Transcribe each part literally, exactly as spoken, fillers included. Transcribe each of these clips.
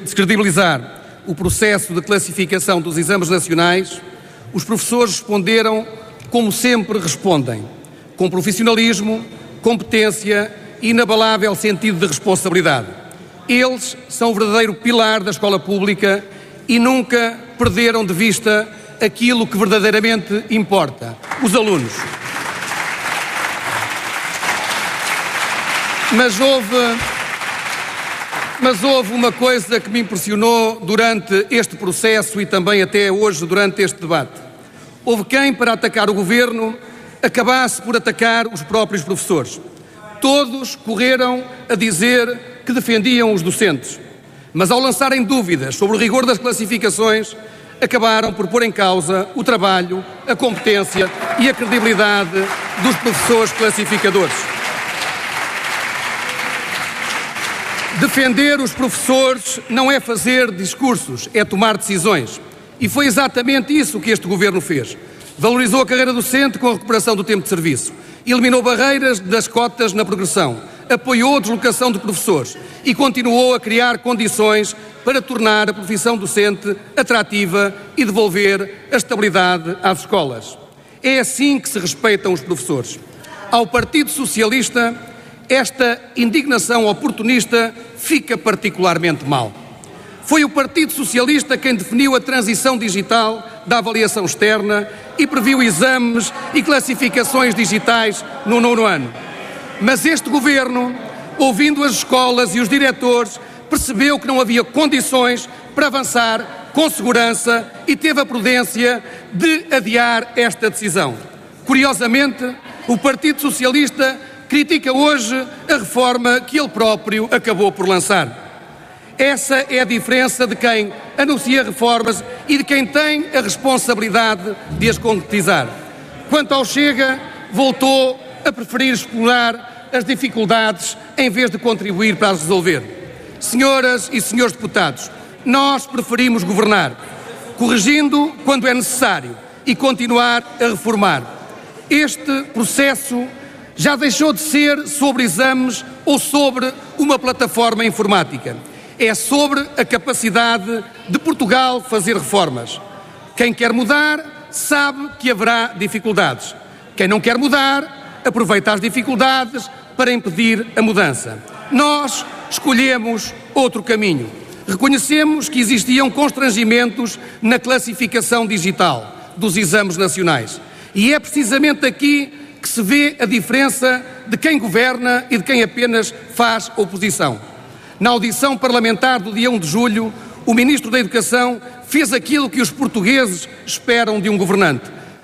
descredibilizar o processo de classificação dos exames nacionais, os professores responderam como sempre respondem, com profissionalismo, competência e inabalável sentido de responsabilidade. Eles são o verdadeiro pilar da escola pública e nunca perderam de vista aquilo que verdadeiramente importa, os alunos. Mas houve, mas houve uma coisa que me impressionou durante este processo e também até hoje durante este debate. Houve quem, para atacar o governo, acabasse por atacar os próprios professores. Todos correram a dizer que defendiam os docentes, mas ao lançarem dúvidas sobre o rigor das classificações, acabaram por pôr em causa o trabalho, a competência e a credibilidade dos professores classificadores. Defender os professores não é fazer discursos, é tomar decisões. E foi exatamente isso que este governo fez. Valorizou a carreira docente com a recuperação do tempo de serviço, eliminou barreiras das cotas na progressão, apoiou a deslocação de professores e continuou a criar condições para tornar a profissão docente atrativa e devolver a estabilidade às escolas. É assim que se respeitam os professores. Ao Partido Socialista, esta indignação oportunista fica particularmente mal. Foi o Partido Socialista quem definiu a transição digital da avaliação externa e previu exames e classificações digitais no nono ano. Mas este governo, ouvindo as escolas e os diretores, percebeu que não havia condições para avançar com segurança e teve a prudência de adiar esta decisão. Curiosamente, o Partido Socialista critica hoje a reforma que ele próprio acabou por lançar. Essa é a diferença de quem anuncia reformas e de quem tem a responsabilidade de as concretizar. Quanto ao Chega, voltou a preferir explorar as dificuldades em vez de contribuir para as resolver. Senhoras e senhores deputados, nós preferimos governar, corrigindo quando é necessário e continuar a reformar. Este processo já deixou de ser sobre exames ou sobre uma plataforma informática. É sobre a capacidade de Portugal fazer reformas. Quem quer mudar sabe que haverá dificuldades. Quem não quer mudar aproveita as dificuldades para impedir a mudança. Nós escolhemos outro caminho. Reconhecemos que existiam constrangimentos na classificação digital dos exames nacionais. E é precisamente aqui que se vê a diferença de quem governa e de quem apenas faz oposição. Na audição parlamentar do dia um de julho, o Ministro da Educação fez aquilo que os portugueses esperam de um governante.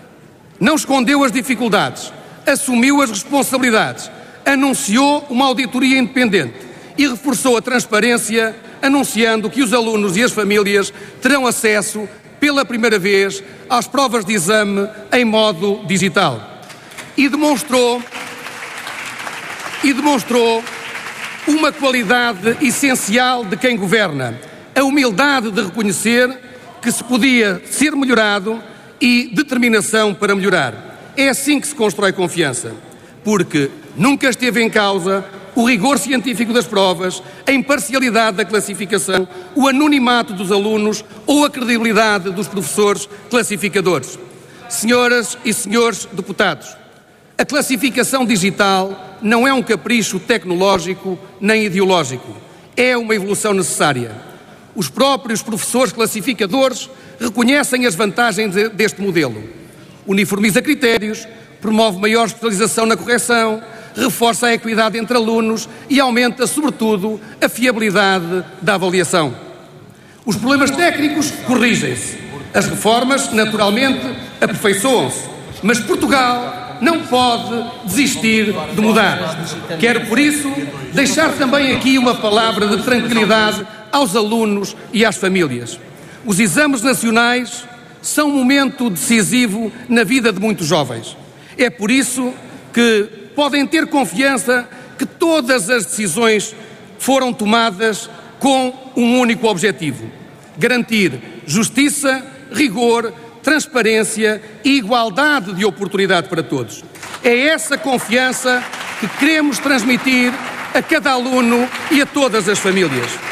Não escondeu as dificuldades, assumiu as responsabilidades, anunciou uma auditoria independente e reforçou a transparência, anunciando que os alunos e as famílias terão acesso, pela primeira vez, às provas de exame em modo digital. E demonstrou, e demonstrou uma qualidade essencial de quem governa, a humildade de reconhecer que se podia ser melhorado e determinação para melhorar. É assim que se constrói confiança, porque nunca esteve em causa o rigor científico das provas, a imparcialidade da classificação, o anonimato dos alunos ou a credibilidade dos professores classificadores. Senhoras e senhores deputados, a classificação digital não é um capricho tecnológico nem ideológico. É uma evolução necessária. Os próprios professores classificadores reconhecem as vantagens deste modelo. Uniformiza critérios, promove maior especialização na correção, reforça a equidade entre alunos e aumenta, sobretudo, a fiabilidade da avaliação. Os problemas técnicos corrigem-se. As reformas, naturalmente, aperfeiçoam-se. Mas Portugal não pode desistir de mudar. Quero, por isso, deixar também aqui uma palavra de tranquilidade aos alunos e às famílias. Os exames nacionais são um momento decisivo na vida de muitos jovens. É por isso que podem ter confiança que todas as decisões foram tomadas com um único objetivo: garantir justiça, rigor, transparência e igualdade de oportunidade para todos. É essa confiança que queremos transmitir a cada aluno e a todas as famílias.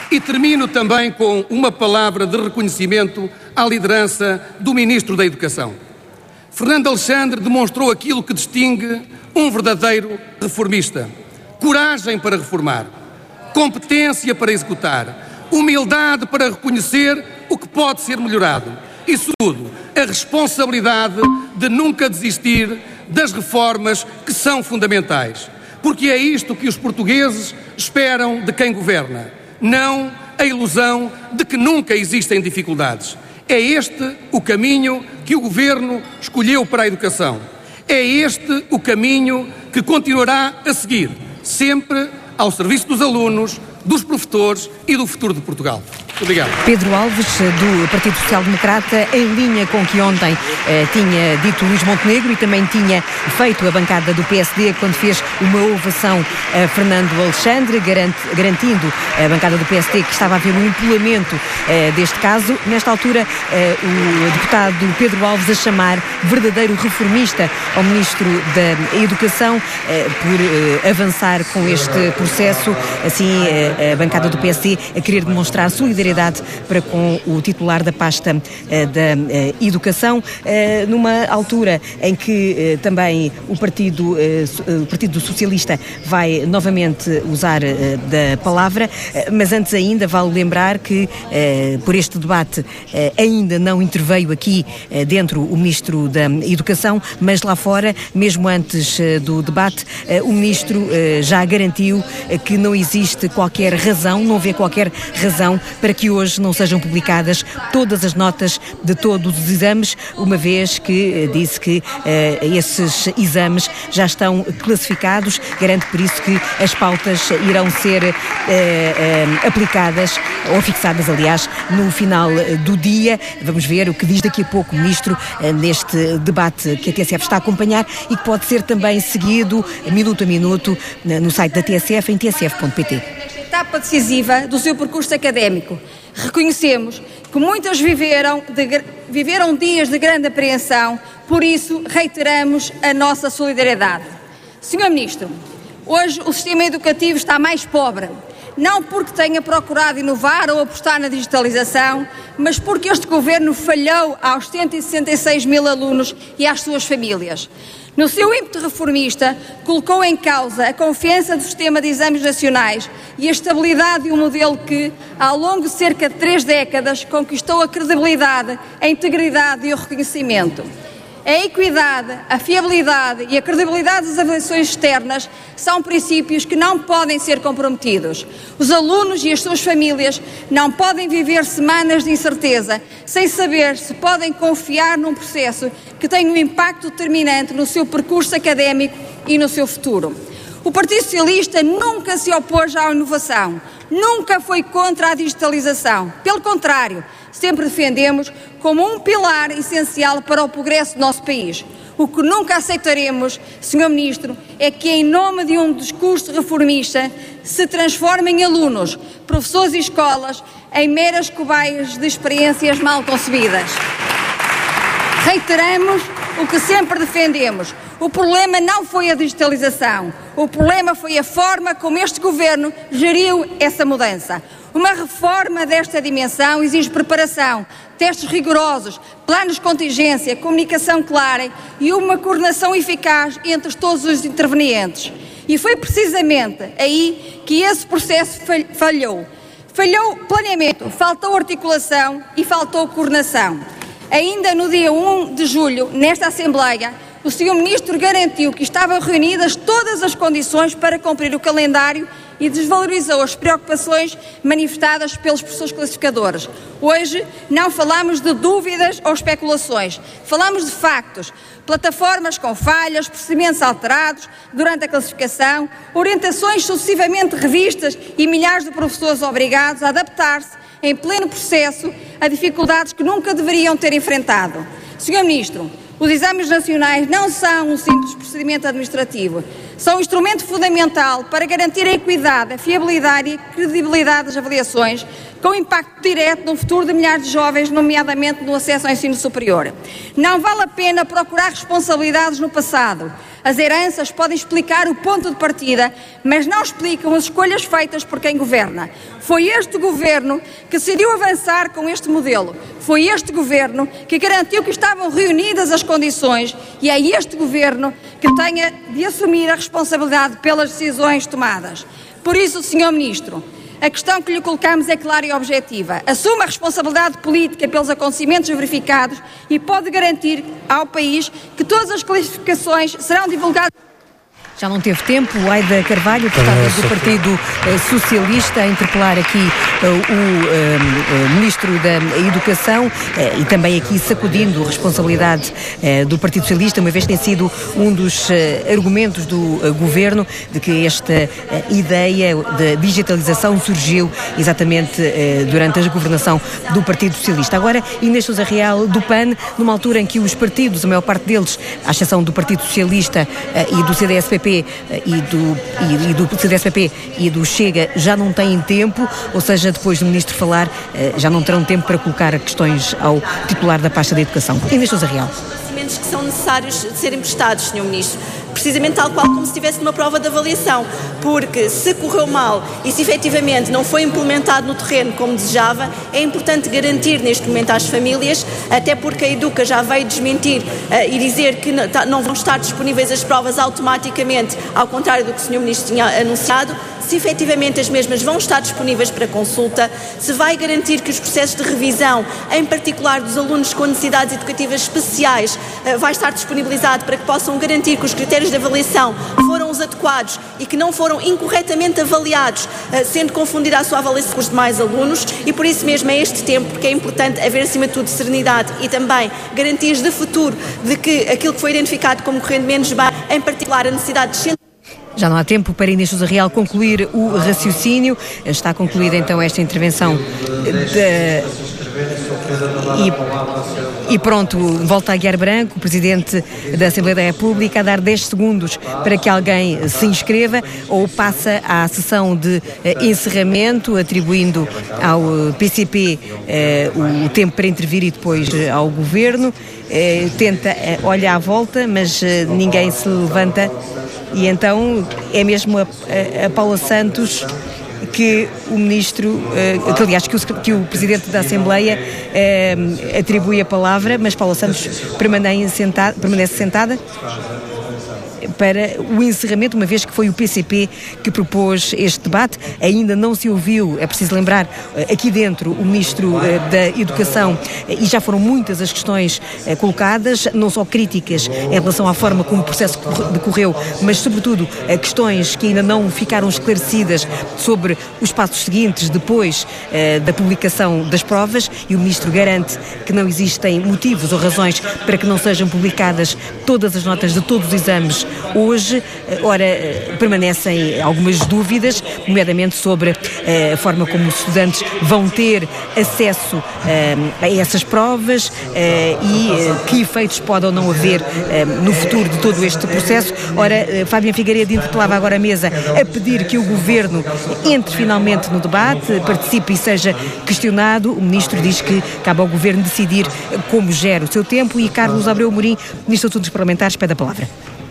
E termino também com uma palavra de reconhecimento à liderança do Ministro da Educação. Fernando Alexandre demonstrou aquilo que distingue um verdadeiro reformista: coragem para reformar, competência para executar, humildade para reconhecer o que pode ser melhorado e, sobretudo, a responsabilidade de nunca desistir das reformas que são fundamentais. Porque é isto que os portugueses esperam de quem governa, não a ilusão de que nunca existem dificuldades. É este o caminho que o Governo escolheu para a educação. É este o caminho que continuará a seguir, sempre ao serviço dos alunos, dos professores e do futuro de Portugal. Obrigado. Pedro Alves, do Partido Social Democrata, em linha com o que ontem eh, tinha dito Luís Montenegro e também tinha feito a bancada do P S D quando fez uma ovação a Fernando Alexandre, garante, garantindo a bancada do P S D que estava a haver um empolamento eh, deste caso. Nesta altura, eh, o deputado Pedro Alves a chamar verdadeiro reformista ao Ministro da Educação eh, por eh, avançar com este processo, assim eh, a bancada do P S D a querer demonstrar solidariedade para com o titular da pasta uh, da uh, Educação, uh, numa altura em que uh, também o Partido, uh, o Partido Socialista vai novamente usar uh, da palavra, uh, mas antes ainda vale lembrar que uh, por este debate uh, ainda não interveio aqui uh, dentro o Ministro da Educação, mas lá fora, mesmo antes uh, do debate, uh, o Ministro uh, já garantiu uh, que não existe qualquer razão, não vê qualquer razão para que hoje não sejam publicadas todas as notas de todos os exames, uma vez que uh, disse que uh, esses exames já estão classificados, garante por isso que as pautas irão ser uh, uh, aplicadas, ou fixadas, aliás, no final do dia. Vamos ver o que diz daqui a pouco o Ministro uh, neste debate que a T S F está a acompanhar e que pode ser também seguido minuto a minuto uh, no site da T S F, em t s f ponto p t. Etapa decisiva do seu percurso académico. Reconhecemos que muitas viveram, de, viveram dias de grande apreensão, por isso reiteramos a nossa solidariedade. senhor Ministro, hoje o sistema educativo está mais pobre, não porque tenha procurado inovar ou apostar na digitalização, mas porque este Governo falhou aos cento e sessenta e seis mil alunos e às suas famílias. No seu ímpeto reformista, colocou em causa a confiança do sistema de exames nacionais e a estabilidade de um modelo que, ao longo de cerca de três décadas, conquistou a credibilidade, a integridade e o reconhecimento. A equidade, a fiabilidade e a credibilidade das avaliações externas são princípios que não podem ser comprometidos. Os alunos e as suas famílias não podem viver semanas de incerteza sem saber se podem confiar num processo que tem um impacto determinante no seu percurso académico e no seu futuro. O Partido Socialista nunca se opôs à inovação, nunca foi contra a digitalização. Pelo contrário, sempre defendemos como um pilar essencial para o progresso do nosso país. O que nunca aceitaremos, senhor Ministro, é que em nome de um discurso reformista se transformem alunos, professores e escolas em meras cobaias de experiências mal concebidas. Reiteramos o que sempre defendemos. O problema não foi a digitalização. O problema foi a forma como este Governo geriu essa mudança. Uma reforma desta dimensão exige preparação, testes rigorosos, planos de contingência, comunicação clara e uma coordenação eficaz entre todos os intervenientes. E foi precisamente aí que esse processo falhou. Falhou planeamento, faltou articulação e faltou coordenação. Ainda no dia um de julho, nesta Assembleia, o senhor Ministro garantiu que estavam reunidas todas as condições para cumprir o calendário e desvalorizou as preocupações manifestadas pelos professores classificadores. Hoje não falamos de dúvidas ou especulações, falamos de factos. Plataformas com falhas, procedimentos alterados durante a classificação, orientações sucessivamente revistas e milhares de professores obrigados a adaptar-se em pleno processo a dificuldades que nunca deveriam ter enfrentado. senhor Ministro, os exames nacionais não são um simples procedimento administrativo. São um instrumento fundamental para garantir a equidade, a fiabilidade e a credibilidade das avaliações, com impacto direto no futuro de milhares de jovens, nomeadamente no acesso ao ensino superior. Não vale a pena procurar responsabilidades no passado. As heranças podem explicar o ponto de partida, mas não explicam as escolhas feitas por quem governa. Foi este governo que decidiu avançar com este modelo. Foi este governo que garantiu que estavam reunidas as condições e é este governo que tenha de assumir a responsabilidade pelas decisões tomadas. Por isso, senhor Ministro, a questão que lhe colocamos é clara e objetiva. Assume a responsabilidade política pelos acontecimentos verificados e pode garantir ao país que todas as classificações serão divulgadas. Já não teve tempo, Aida Carvalho, deputada do Partido Socialista, a interpelar aqui uh, o uh, Ministro da Educação uh, e também aqui sacudindo a responsabilidade uh, do Partido Socialista, uma vez que tem sido um dos uh, argumentos do uh, Governo de que esta uh, ideia de digitalização surgiu exatamente uh, durante a governação do Partido Socialista. Agora, Inês Sousa Real, do P A N, numa altura em que os partidos, a maior parte deles, à exceção do Partido Socialista uh, e do C D S P P, E do, e, e do C D S P P e do Chega já não têm tempo, ou seja, depois do Ministro falar, já não terão tempo para colocar questões ao titular da pasta da Educação. Inês Sousa Real. Que são necessários de serem prestados, senhor Ministro, precisamente tal qual como se estivesse numa prova de avaliação, porque se correu mal e se efetivamente não foi implementado no terreno como desejava, é importante garantir neste momento às famílias, até porque a Educa já veio desmentir uh, e dizer que não, não vão estar disponíveis as provas automaticamente, ao contrário do que o senhor Ministro tinha anunciado. Se efetivamente as mesmas vão estar disponíveis para consulta, se vai garantir que os processos de revisão, em particular dos alunos com necessidades educativas especiais, vai estar disponibilizado para que possam garantir que os critérios de avaliação foram os adequados e que não foram incorretamente avaliados, sendo confundida a sua avaliação com os demais alunos, e por isso mesmo é este tempo, porque é importante haver acima de tudo serenidade e também garantias de futuro de que aquilo que foi identificado como correndo menos bem, em particular a necessidade de Já não há tempo para Inês Sousa Real concluir o raciocínio. Está concluída então esta intervenção de... e, e pronto, volta a Aguiar Branco, o Presidente da Assembleia da República, a dar dez segundos para que alguém se inscreva, ou passa à sessão de eh, encerramento, atribuindo ao P C P eh, o tempo para intervir e depois eh, ao Governo. Eh, tenta eh, olhar à volta, mas eh, ninguém se levanta. E então é mesmo a, a, a Paula Santos que o Ministro, uh, que aliás que o, que o Presidente da Assembleia uh, atribui a palavra, mas Paula Santos permanece sentada, permanece sentada para o encerramento, uma vez que foi o P C P que propôs este debate. Ainda não se ouviu, é preciso lembrar, aqui dentro o Ministro da Educação, e já foram muitas as questões colocadas, não só críticas em relação à forma como o processo decorreu, mas sobretudo questões que ainda não ficaram esclarecidas sobre os passos seguintes depois da publicação das provas, e o Ministro garante que não existem motivos ou razões para que não sejam publicadas todas as notas de todos os exames hoje. Ora, permanecem algumas dúvidas, nomeadamente sobre a forma como os estudantes vão ter acesso a essas provas e que efeitos pode ou não haver no futuro de todo este processo. Ora, Fábio Figueiredo interpelava agora a mesa a pedir que o Governo entre finalmente no debate, participe e seja questionado. O Ministro diz que cabe ao Governo decidir como gera o seu tempo, e Carlos Abreu Amorim, Ministro dos Assuntos Parlamentares, pede a palavra.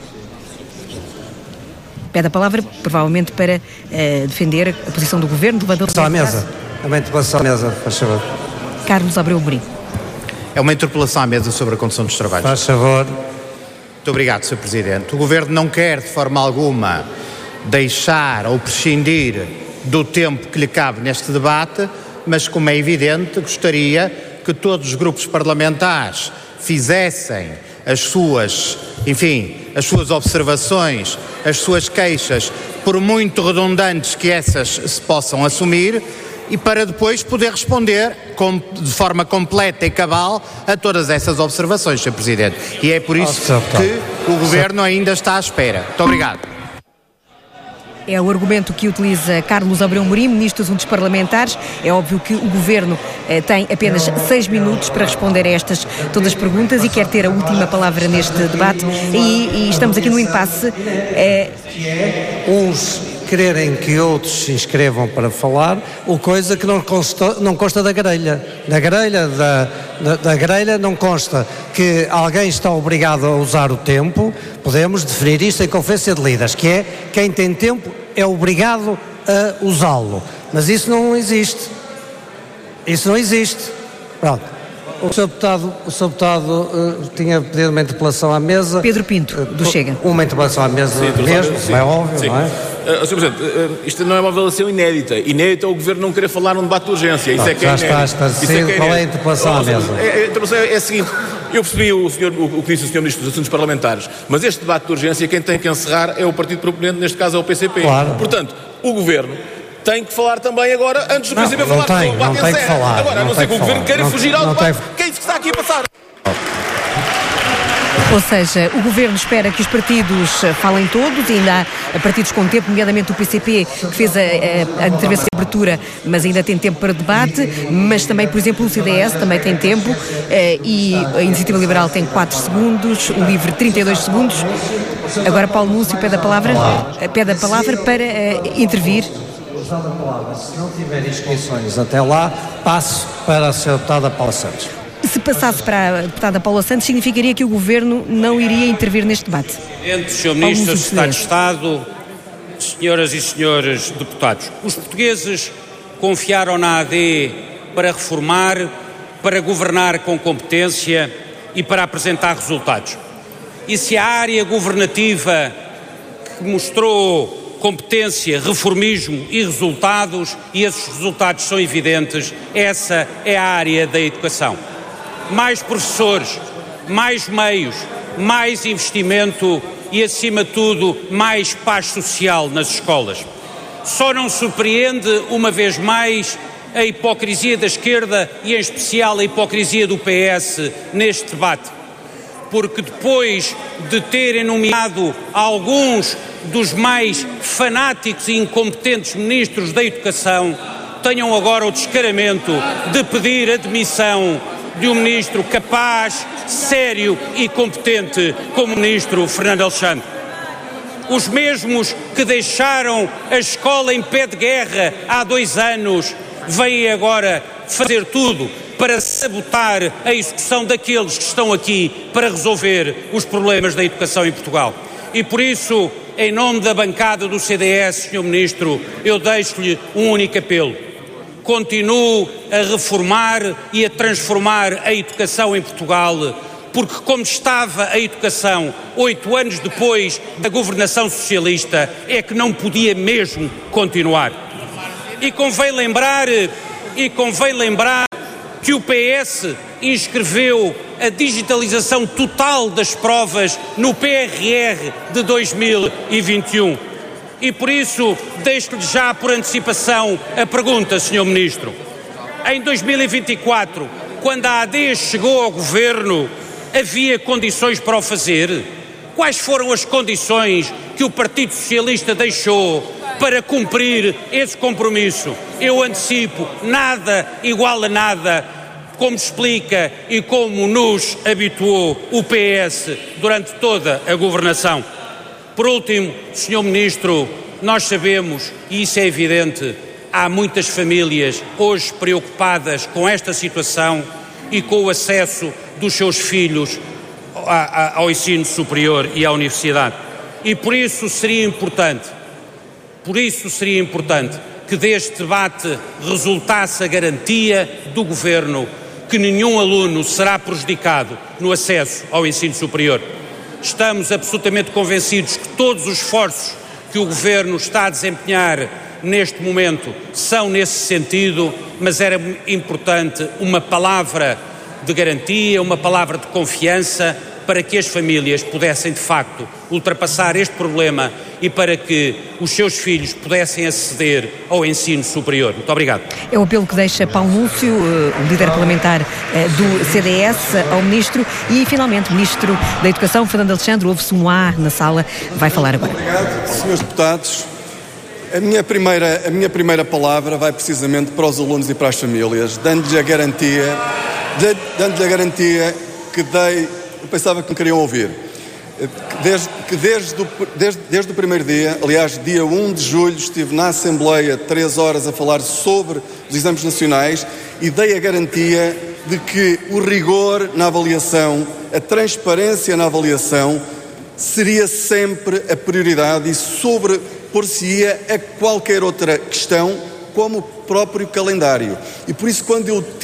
Pede a palavra, provavelmente, para uh, defender a posição do Governo. Interpelação à mesa. É uma interpelação à mesa, faz favor. Carlos Abreu Amorim. É uma interpelação à mesa sobre a condução dos trabalhos. Faz favor. Muito obrigado, senhor Presidente. O Governo não quer, de forma alguma, deixar ou prescindir do tempo que lhe cabe neste debate, mas, como é evidente, gostaria que todos os grupos parlamentares fizessem as suas, enfim, as suas observações, as suas queixas, por muito redundantes que essas se possam assumir, e para depois poder responder com, de forma completa e cabal a todas essas observações, senhor Presidente. E é por isso que o Governo ainda está à espera. Muito obrigado. É o argumento que utiliza Carlos Abreu Amorim, Ministro dos Assuntos Parlamentares. É óbvio que o Governo eh, tem apenas seis minutos para responder a estas todas as perguntas e quer ter a última palavra neste debate. E, e estamos aqui no impasse. Eh... Uns quererem que outros se inscrevam para falar, ou coisa que não consta, não consta da grelha. Na grelha da, da, da grelha não consta que alguém está obrigado a usar o tempo. Podemos definir isto em conferência de líderes, que é quem tem tempo é obrigado a usá-lo. Mas isso não existe. Isso não existe. Pronto. O senhor Deputado, o senhor Deputado uh, tinha pedido uma interpelação à mesa. Pedro Pinto, do Chega. Uma interpelação à mesa sim, mesmo, sim, é óbvio, sim. Não é? Uh, senhor Presidente, uh, isto não é uma avaliação inédita. Inédita é o Governo não querer falar num debate de urgência. Isso não, é que é inédito. Já está esclarecido. É qual é a interpelação à mesa? É, a interpelação é, é a seguinte. Eu percebi o, senhor, o, o que disse o senhor Ministro dos Assuntos Parlamentares, mas este debate de urgência quem tem que encerrar é o partido proponente, neste caso é o P C P. Claro. Portanto, o Governo tem que falar também agora, antes do P C P falar, tem, não, não tem que falar. Agora, a não ser que o Governo queira fugir ao debate. Que é isso que está aqui a passar? Ou seja, o Governo espera que os partidos falem todos, e ainda há partidos com tempo, nomeadamente o P C P, que fez a, a, a intervenção de abertura, mas ainda tem tempo para debate, mas também, por exemplo, o C D S também tem tempo, e a Iniciativa Liberal tem quatro segundos, o LIVRE trinta e dois segundos. Agora Paulo Múcio pede a palavra, pede a palavra para uh, intervir. Usando a palavra, se não tiver inscrições até lá, passo para a senhora Deputada Paula Santos. Se passasse para a Deputada Paula Santos, significaria que o Governo não iria intervir neste debate? Presidente, senhor Ministro, Secretário de Estado, senhoras e senhores deputados, os portugueses confiaram na A D para reformar, para governar com competência e para apresentar resultados. E se a área governativa que mostrou competência, reformismo e resultados, e esses resultados são evidentes, essa é a área da educação. Mais professores, mais meios, mais investimento e, acima de tudo, mais paz social nas escolas. Só não surpreende, uma vez mais, a hipocrisia da esquerda e, em especial, a hipocrisia do P S neste debate. Porque depois de terem nomeado alguns dos mais fanáticos e incompetentes ministros da Educação, tenham agora o descaramento de pedir a demissão de um ministro capaz, sério e competente como o ministro Fernando Alexandre. Os mesmos que deixaram a escola em pé de guerra há dois anos vêm agora fazer tudo para sabotar a execução daqueles que estão aqui para resolver os problemas da educação em Portugal. E por isso, em nome da bancada do C D S, senhor Ministro, eu deixo-lhe um único apelo. Continue a reformar e a transformar a educação em Portugal, porque como estava a educação oito anos depois da governação socialista, é que não podia mesmo continuar. E convém lembrar, e convém lembrar que o P S inscreveu a digitalização total das provas no P R R de dois mil e vinte e um. E por isso deixo-lhe já por antecipação a pergunta, senhor Ministro. Em dois mil e vinte e quatro, quando a A D chegou ao Governo, havia condições para o fazer? Quais foram as condições que o Partido Socialista deixou para cumprir esse compromisso? Eu antecipo, nada igual a nada, como explica e como nos habituou o P S durante toda a governação. Por último, senhor Ministro, nós sabemos, e isso é evidente, há muitas famílias hoje preocupadas com esta situação e com o acesso dos seus filhos ao ensino superior e à universidade. E por isso seria importante, por isso seria importante que deste debate resultasse a garantia do Governo que nenhum aluno será prejudicado no acesso ao ensino superior. Estamos absolutamente convencidos que todos os esforços que o Governo está a desempenhar neste momento são nesse sentido, mas era importante uma palavra de garantia, uma palavra de confiança para que as famílias pudessem de facto ultrapassar este problema e para que os seus filhos pudessem aceder ao ensino superior. Muito obrigado. É o apelo que deixa Paulo Múcio, o líder parlamentar do C D S, ao Ministro. E finalmente o Ministro da Educação, Fernando Alexandre, ouve-se um A na sala, vai falar agora. Obrigado, senhores deputados. A minha primeira, a minha primeira palavra vai precisamente para os alunos e para as famílias, dando-lhes a garantia, dando-lhe a garantia que dei. Eu pensava que me queriam ouvir. desde, que desde, o, desde, desde o primeiro dia, aliás, dia um de julho, estive na Assembleia três horas a falar sobre os exames nacionais e dei a garantia de que o rigor na avaliação, a transparência na avaliação, seria sempre a prioridade e sobrepor-se-ia a qualquer outra questão, como o próprio calendário. E por isso, quando eu